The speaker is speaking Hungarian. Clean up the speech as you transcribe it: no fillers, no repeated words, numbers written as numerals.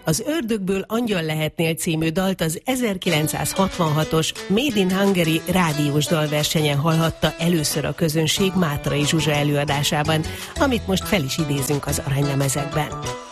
Az Ördögből angyal lehetnél című dalt az 1966-os Made in Hungary rádiós dalversenyen hallhatta először a közönség Mátrai Zsuzsa előadásában, amit most fel is idézünk az aranylemezekben.